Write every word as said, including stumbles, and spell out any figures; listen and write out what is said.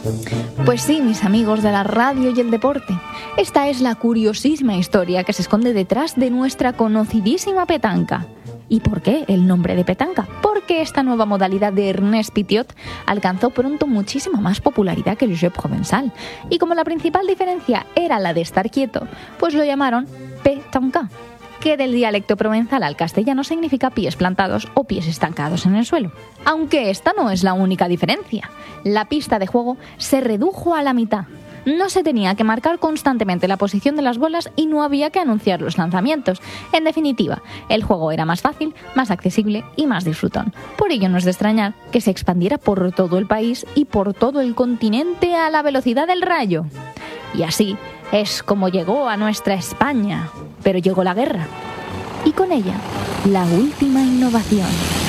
Pues sí, mis amigos de la radio y el deporte, esta es la curiosísima historia que se esconde detrás de nuestra conocidísima petanca. ¿Y por qué el nombre de petanca? Porque esta nueva modalidad de Ernest Pittiot alcanzó pronto muchísima más popularidad que el jeu provençal. Y como la principal diferencia era la de estar quieto, pues lo llamaron pétanca, que del dialecto provenzal al castellano significa pies plantados o pies estancados en el suelo. Aunque esta no es la única diferencia. La pista de juego se redujo a la mitad. No se tenía que marcar constantemente la posición de las bolas y no había que anunciar los lanzamientos. En definitiva, el juego era más fácil, más accesible y más disfrutón. Por ello no es de extrañar que se expandiera por todo el país y por todo el continente a la velocidad del rayo. Y así es como llegó a nuestra España. Pero llegó la guerra y con ella la última innovación.